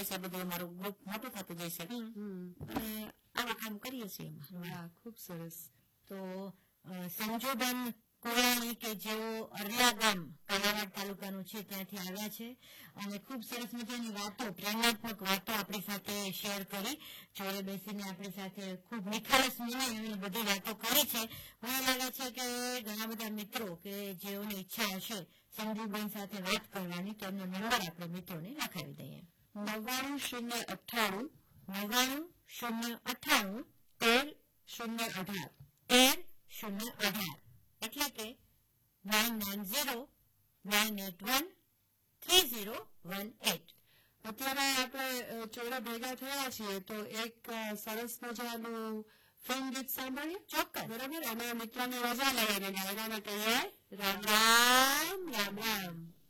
બધું અમારું ગ્રુપ મોટું થતું જાય છે અને આવા કામ કરીએ છીએ એમાં. ખૂબ સરસ. તો સંજોબેન કોરાણી કે જેઓ અરલા ગામ કાલાવાડ તાલુકાનું છે ત્યાંથી આવ્યા છે અને ખૂબ સરસ મજાની વાતો, પ્રેરણાત્મક વાતો આપણી સાથે શેર કરી. જોડે બેસીને આપણી સાથે ખૂબ નિખાલસ મને એવી બધી વાતો કરી છે. મને લાગે છે કે ઘણા બધા મિત્રો કે જેઓની ઈચ્છા હશે સંજુબેન સાથે વાત કરવાની, તો એમનો નંબર આપણે મિત્રોને લખાવી દઈએ. 99 098 13 018 એટલે કે 9909813018. અત્યારે આપણે ચોરા ભેગા થયા છીએ તો એક સરસ મજાનું ફિલ્મ ગીત સાંભળીએ. ચોક્કસ. બરાબર. અને મિત્રોને રજા લઈને ડાયરાને કહીએ રામ રામ રામ રામ.